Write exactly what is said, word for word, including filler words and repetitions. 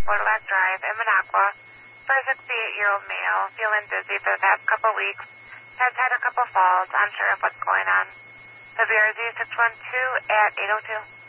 Fort Lac Drive in Minocqua for a sixty-eight-year-old male feeling dizzy for the past couple weeks. Has had a couple falls, unsure of what's going on. The V R Z six one two at eight oh two.